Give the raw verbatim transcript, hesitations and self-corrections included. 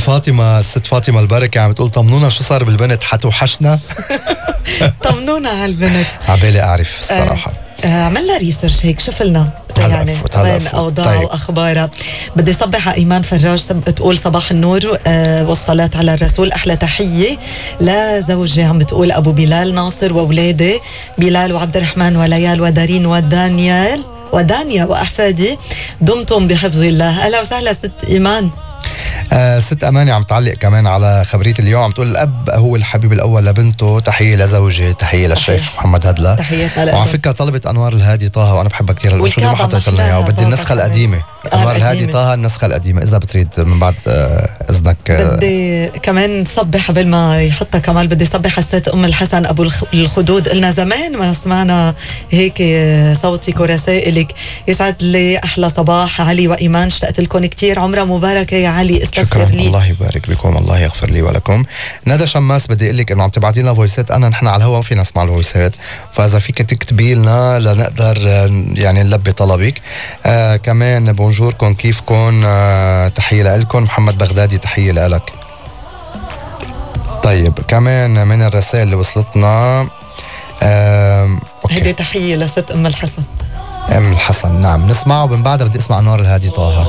فاطمة الست فاطمة البركة عم تقول طمنونا شو صار بالبنت حتوحشنا. طمنونا على البنت. عبالي أعرف الصراحة. آه عملنا ريسيرش هيك شوف لنا يعني وين أوضاع طيب. وأخبارها. بدي صبح على إيمان فراج تقول صباح النور آه والصلاة على الرسول. أحلى تحية لزوجي عم بتقول أبو بلال ناصر وأولادي بلال وعبد الرحمن وليال ودارين ودانيال ودانيا وأحفادي دمتم بحفظ الله. أهلا وسهلا ست إيمان. آه ست أماني عم تعلق كمان على خبرية اليوم عم تقول الأب هو الحبيب الأول لبنته. تحية لزوجي تحية للشيخ محمد هدلة. تحياتنا. وعلى فكرة طلبت أنوار الهادي طه وأنا بحبها كثير الأنشودة ما حطيت لنا إياها وبدي النسخة القديمة. أنوار الهادي طه النسخة القديمة إذا بتريد من بعد آه إذنك. آه بدي كمان صبح قبل ما يحطها كمال بدي صبح الست أم الحسن أبو الخدود. قلنا زمان ما سمعنا هيك صوتك ورسائلك. يسعد لي أحلى صباح علي وإيمان اشتقت لكم كتير. عمرة مباركة يا علي استغفر لي. الله يبارك بكم الله يغفر لي ولكم. ندى شماس بدي اقول لك انه عم تبعتي لنا فويسات. انا نحن على الهواء ما فينا نسمع الفويسات فاذا فيك تكتبي لنا لنقدر يعني نلبي طلبك. آه كمان بونجوركم كيفكم. آه تحيه لكم. محمد بغدادي تحيه لك. طيب كمان من الرسائل اللي وصلتنا آه هيدي تحيه لست ام الحسن. ام الحسن نعم نسمعه. من بعدها بدي اسمع انوار الهادي طه.